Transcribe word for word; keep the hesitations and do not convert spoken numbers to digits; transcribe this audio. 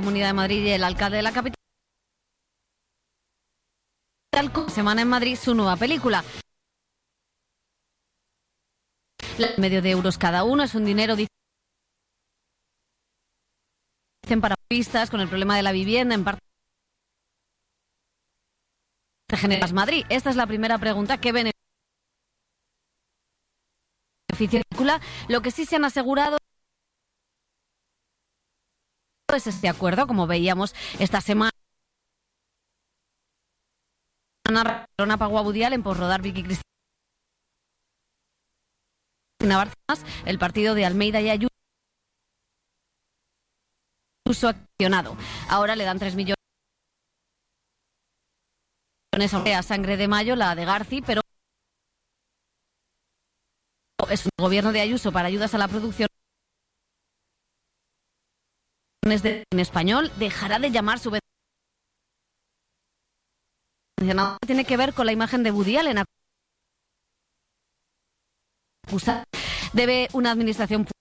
Comunidad de Madrid y el alcalde de la capital. Semana en Madrid su nueva película. Medio de euros cada uno, es un dinero, dicen, para pistas con el problema de la vivienda, en parte generas Madrid. Esta es la primera pregunta. ¿Qué beneficia la película? Lo que sí se han asegurado es este acuerdo, como veíamos esta semana. Barcelona pagó a Woody Allen por rodar Vicky Cristina Bárcenas, el partido de Almeida y Ayuso accionado. Ahora le dan tres millones a Sangre de Mayo, la de Garci, pero es un gobierno de Ayuso para ayudas a la producción de en español. Dejará de llamar subvención. Tiene que ver con la imagen de Woody Allen. Debe una administración